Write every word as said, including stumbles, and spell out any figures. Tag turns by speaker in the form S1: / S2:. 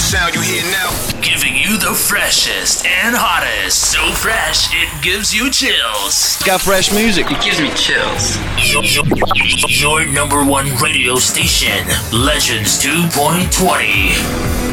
S1: sound you hear now.
S2: Giving you the freshest and hottest. So fresh, it gives you chills.
S3: Got fresh music.
S4: It gives me chills.
S2: Your, your, your number one radio station, Legends two point twenty.